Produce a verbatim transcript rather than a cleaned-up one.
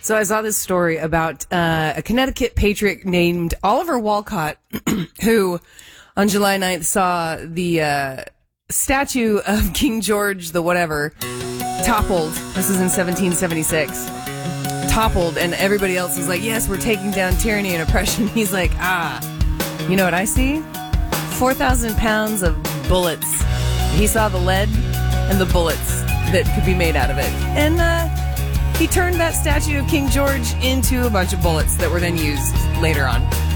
So I saw this story about uh, a Connecticut patriot named Oliver Wolcott, who on July ninth saw the uh, statue of King George the whatever toppled. This is in seventeen seventy-six. Toppled, and everybody else was like, yes, we're taking down tyranny and oppression. He's like, ah, you know what I see? four thousand pounds of bullets. He saw the lead and the bullets that could be made out of it. And uh, he turned that statue of King George into a bunch of bullets that were then used later on.